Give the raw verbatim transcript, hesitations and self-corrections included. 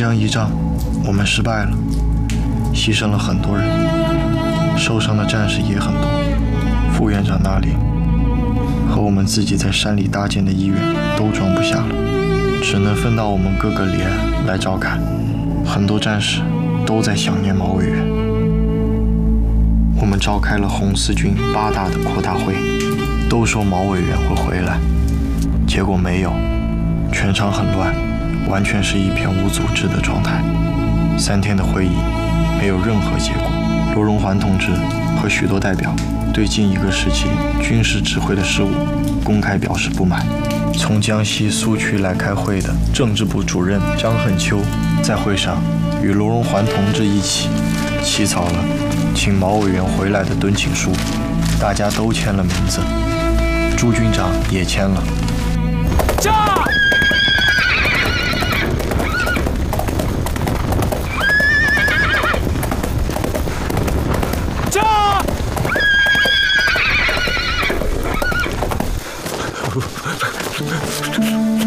江一仗，我们失败了，牺牲了很多人，受伤的战士也很多。副院长那里和我们自己在山里搭建的医院都装不下了，只能分到我们各个连来照看。很多战士都在想念毛委员。我们召开了红四军八大的扩大会，都说毛委员会回来，结果没有，全场很乱，完全是一片无组织的状态。三天的会议没有任何结果。罗荣桓同志和许多代表对近一个时期军事指挥的失误公开表示不满。从江西苏区来开会的政治部主任张恨秋在会上与罗荣桓同志一起起草了请毛委员回来的敦请书，大家都签了名字，朱军长也签了。 驾！驾！